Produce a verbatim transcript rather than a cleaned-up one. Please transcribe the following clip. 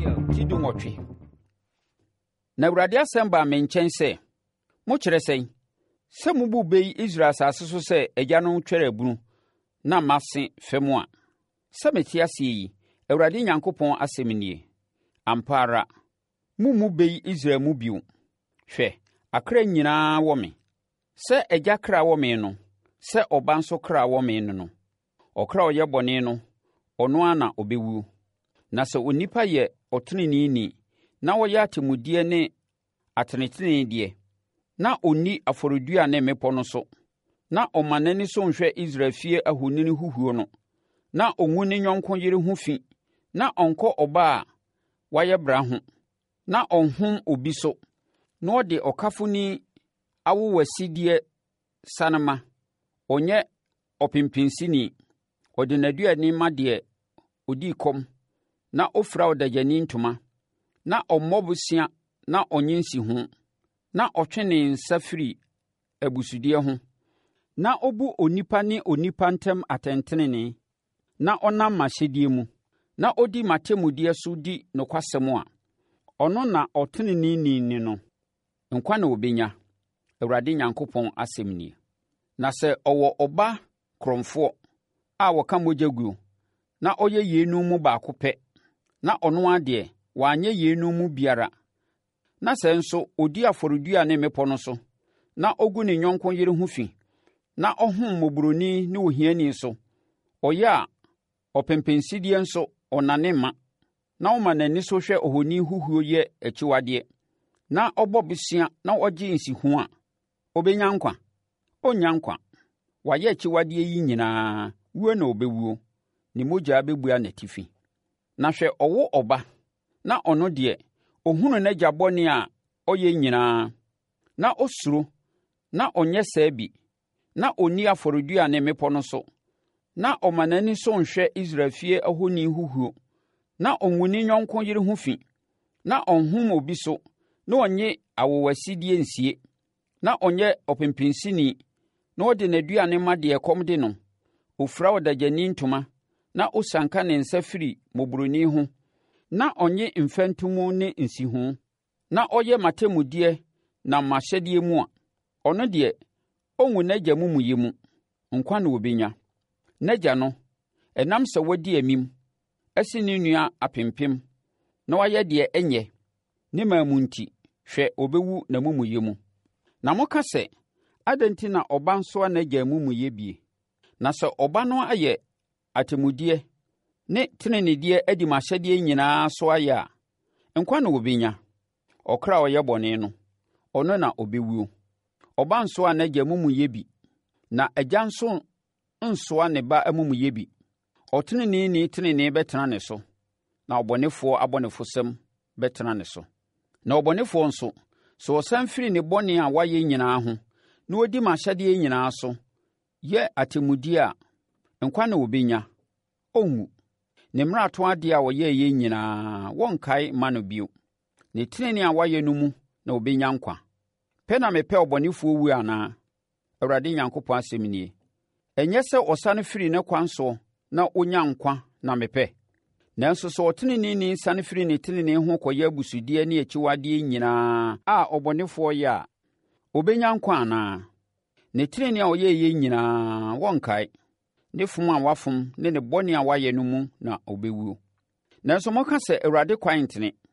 ti du nwɔtwe. Na Awurade asɛm baa me nkyɛn sɛ, mokyerɛ sɛn, sɛ mubu bɛyi Israel asase so sɛ agyanom twɛrɛ abunu na mase fam a, sɛ mete aseɛ yi, Awurade Nyankopɔn asɛm nie. Ampa ara, mummu bɛyi Israel mu bio. Hwɛ, akra nyinaa wɔ me. Sɛ agya kra wɔ me no, sɛ ɔba nso kra wɔ me no no, ɔkra ɔyɛ bɔne no, ɔno ara na ɔbɛwu. Na sɛ onipa yɛ ɔteneneeni na ɔyɛ atemmudeɛ ne atenetene deɛ, na ɔnni afɔredua ne mmepɔ no so, na ɔma n'ani so nhwɛ Israel fie ahoni huhuo no, na ɔngu ne yɔnko yere ho fi, na ɔnkɔ ɔbaa a wayɛ bra ho, na ɔnhom obi so, na ɔde ɔkafoni awowasideɛ sanema, ɔnyɛ ɔpempensini, ɔde n'aduane ma deɛ ɔdi kɔm, na ɔfira ɔdagyani ntoma, na ɔmmɔ bosea na ɔnye nsiho, na ɔtwe ne nsa firi abusudeɛ ho, na ɔbu onipa ne onipa ntam atɛntenene, na ɔnam m'ahyɛdeɛ mu, na ɔdi m'atemmudeɛ so di nokwasɛm a, ɔno na ɔteneneeni ni no. Nkwa na ɔbɛnya, Awurade Nyankopɔn asɛm nie. Na sɛ ɔwɔ ɔba korɔmfoɔ a wɔka mogya guo, na ɔyɛ yeinom mu baako pɛ, na ɔno ara deɛ wanyɛ yeinom mu biara, na sɛ nso ɔdi afɔredua ne mmepɔ no so, na ɔgu ne yɔnko yere ho fi, na ɔhom mmɔborɔni ne ohiani so, ɔyɛ a ɔpempensideɛ nso ɔnane ma, na ɔma n'ani so hwɛ ohoni huhuo yɛ akyiwadeɛ, na ɔbɔ bosea na ɔgye nsiho a, ɔbɛnya nkwa? Ɔnnya nkwa. Wayɛ akyiwadeɛ yi nyinaa, wuo na ɔbɛwuo, ne mogya bɛbua n'atifi. Na hwɛ, ɔwo ɔba, na ɔno deɛ, ɔhunu n'agya bɔne a ɔyɛ nyinaa, na ɔsuro, na ɔnyɛ saa bi, na ɔnni afɔredua ne mmepɔ no so, na ɔma n'ani so nhwɛ Israel fie ahoni huhuo, na ɔngu ne yɔnko yere ho fi, na ɔnhom obi so, na ɔnye awowasideɛ nsie, na ɔnyɛ ɔpempensini, na ɔde n'aduane ma deɛ ɛkɔm de no, ɔfira ɔdagyani ntoma, na ɔsanka ne nsa firi mmɔborɔni ho, na ɔnye mfɛntomu ne nsiho, na ɔyɛ m'atemmudeɛ nam m'ahyɛdeɛ mu a, ɔno deɛ, ɔngu n'agya mumuyɛ mu. Nkwa na ɔbɛnya. N'agya no, ɛnam sɛ wadi amim, asi ne nua apempem, na wayɛ deɛ ɛnyɛ, ne maa mu nti, hwɛ, ɔbɛwu n'amumuyɛ mu. Na moka sɛ, adɛn nti na ɔba nsoa n'agya amumuyɛ bie? Na sɛ ɔba no ayɛ atemmudeɛ ne tenenedeɛ adi m'ahyɛdeɛ nyinaa so ayɛ a, nkwa na ɔbɛnya. Ɔkra a ɔyɛ bɔne no, ɔno na ɔbɛwuo. Ɔba nsoa n'agya amumuyɛ bi, na agya nso nsoa ne ba amumuyɛ bi. Ɔteneneeni tenenee bɛtena ne so, na ɔbɔnefoɔ abɔnefosɛm bɛtena ne so. Na ɔbɔnefoɔ nso, sɛ ɔsan firi ne bɔne a wayɛ nyinaa ho, na ɔdi m'ahyɛdeɛ nyinaa so, yɛ atemmudeɛ a, nkwa na ɔbɛnya, ɔnwu. Ne mmarato adeɛ a ɔyɛeɛ nyinaa, wɔnkae mma no bio. Ne tenenee a wayɛ no mu na ɔbɛnya nkwa. Pɛ na mepɛ ɔbɔnefoɔ wu anaa? Awurade Nyankopɔn asɛm nie. Ɛnyɛ sɛ ɔsane firi ne kwan soɔ na ɔnya nkwa na mepɛ. Nanso sɛ ɔteneneeni sane firi ne tenenee ho kɔyɛ abusudeɛ ne akyiwadeɛ nyinaa a ɔbɔnefoɔ yɛ a, ɔbɛnya nkwa anaa? Ne tenenee a ɔyɛeɛ nyinaa, wɔnkae. Ne fom a wafom ne ne bɔne a wayɛ no mu na ɔbɛwuo. Nanso moka sɛ Awurade kwan ntene.